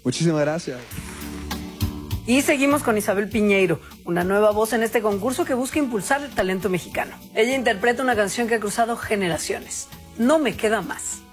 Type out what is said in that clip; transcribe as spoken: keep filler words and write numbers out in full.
Muchísimas gracias. Y seguimos con Isabel Piñeiro, una nueva voz en este concurso que busca impulsar el talento mexicano. Ella interpreta una canción que ha cruzado generaciones. No me queda más.